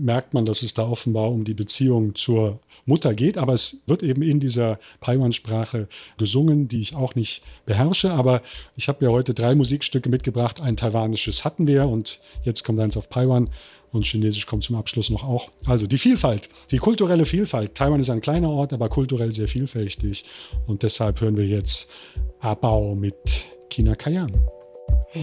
merkt man, dass es da offenbar um die Beziehung zur Mutter geht. Aber es wird eben in dieser Paiwan-Sprache gesungen, die ich auch nicht beherrsche. Aber ich habe ja heute 3 Musikstücke mitgebracht. Ein taiwanisches hatten wir und jetzt kommt eins auf Paiwan. Und Chinesisch kommt zum Abschluss noch auch. Also die Vielfalt, die kulturelle Vielfalt. Taiwan ist ein kleiner Ort, aber kulturell sehr vielfältig. Und deshalb hören wir jetzt Abao mit China Kayan.